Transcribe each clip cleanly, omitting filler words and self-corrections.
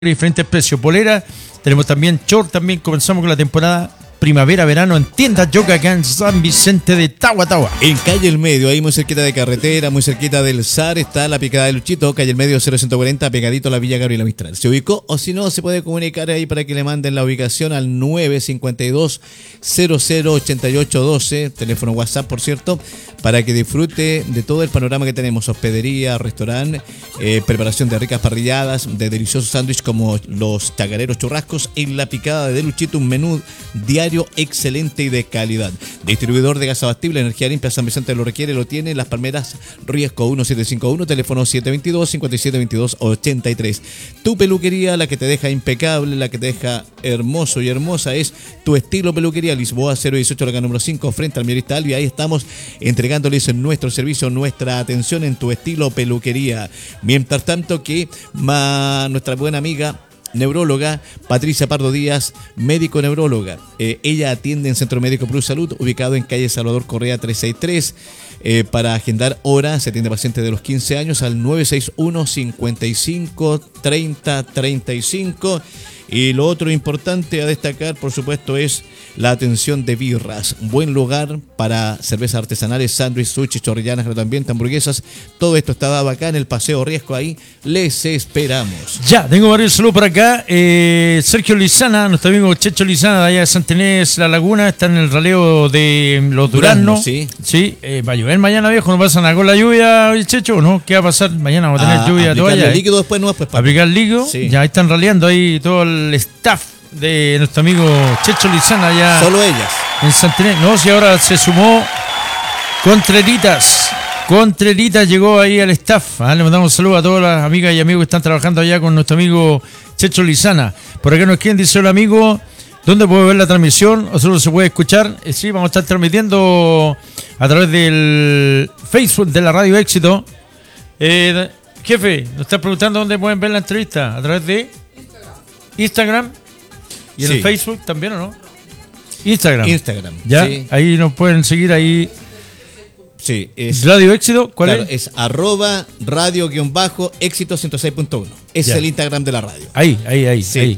diferentes precios. Polera, tenemos también short, también comenzamos con la temporada primavera-verano en tiendas Yoga acá en San Vicente de Tagua. En Calle El Medio, ahí muy cerquita de carretera, muy cerquita del SAR, está la picada de Luchito, Calle El Medio 0140, pegadito a la Villa Gabriela Mistral. ¿Se ubicó? O si no, se puede comunicar ahí para que le manden la ubicación al 952-008812, teléfono WhatsApp, por cierto, para que disfrute de todo el panorama que tenemos: hospedería, restaurante, preparación de ricas parrilladas, de deliciosos sándwiches como los chagareros churrascos y la picada de Luchito, un menú diario excelente y de calidad. Distribuidor de gas abastible, energía limpia, San Vicente lo requiere, lo tiene. Las Palmeras, Riesco 1751, teléfono 722-5722-83. Tu peluquería, la que te deja impecable, la que te deja hermoso y hermosa, es Tu Estilo Peluquería, Lisboa 018, la número 5, frente al Miorista Albi. Ahí estamos entregándoles nuestro servicio, nuestra atención en Tu Estilo Peluquería. Mientras tanto que nuestra buena amiga neuróloga Patricia Pardo Díaz, médico neuróloga, ella atiende en Centro Médico Plus Salud, ubicado en calle Salvador Correa 363. Para agendar horas, se atiende a pacientes de los 15 años al 961 55 30 35. Y lo otro importante a destacar, por supuesto, es la atención de birras. Buen lugar para cervezas artesanales, sándwich, sushi, chorrillanas, gratuamente, hamburguesas. Todo esto está dado acá en el Paseo Riesco. Ahí les esperamos. Ya, tengo varios saludos por acá. Sergio Lizana, nuestro amigo Checho Lizana, de allá de Santa Inés, La Laguna, está en el raleo de los Duraznos. Sí. Sí, va a llover mañana, viejo. ¿No pasa nada con la lluvia, Checho? ¿No? ¿Qué va a pasar? Mañana vamos a tener lluvia toda allá. Líquido después, no, pues, aplicar líquido. Sí. Ya están raleando ahí todo el staff de nuestro amigo Checho Lizana allá. Solo ellas. En Santa Inés. No, si ahora se sumó Contreritas llegó ahí al staff. Le mandamos un saludo a todas las amigas y amigos que están trabajando allá con nuestro amigo Checho Lizana. Por acá nos quieren, dice el amigo, ¿dónde puede ver la transmisión? ¿O solo se puede escuchar? Sí, vamos a estar transmitiendo a través del Facebook de la Radio Éxito. Jefe, nos está preguntando dónde pueden ver la entrevista. ¿A través de Instagram? ¿Y en el Facebook también o no? Instagram. Ya, sí. Ahí nos pueden seguir ahí. Sí, es Radio Éxito, ¿cuál es? Es @radio_éxito 106.1. Es el Instagram de la radio. Ahí. Sí. Ahí.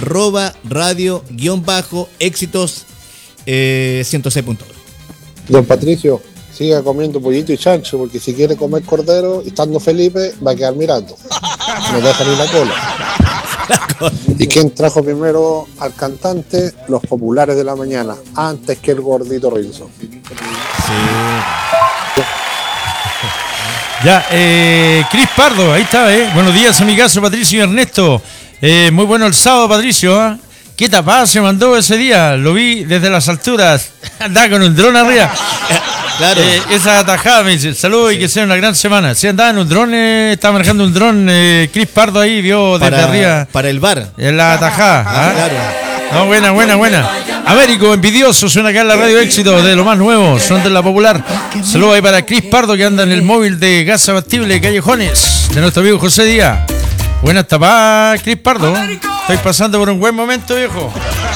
@radio_éxitos 106.1. Don Patricio, siga comiendo pollito y chancho, porque si quiere comer cordero, estando Felipe, va a quedar mirando. No deja ni la cola. ¿Y quién trajo primero al cantante? Los populares de la mañana, antes que el gordito Rinzo. Sí. Ya, Cris Pardo, ahí está, Buenos días, amigazo Patricio y Ernesto. Muy bueno el sábado, Patricio, ¿Qué tapada se mandó ese día? Lo vi desde las alturas. Andaba con un dron arriba. Claro. Esa atajada me dice, saludos, sí. Y que sea una gran semana. Sí, andaba en un dron, estaba manejando un dron, Cris Pardo ahí, vio desde arriba. Para el bar. En la atajada. Claro. No, buena. Américo, envidioso, suena acá en la Radio Éxito, de lo más nuevo, son de la popular. Saludos ahí para Cris Pardo, que anda en el móvil de gas abastible Callejones, de nuestro amigo José Díaz. Buenas tapadas, Cris Pardo. Estoy pasando por un buen momento, viejo.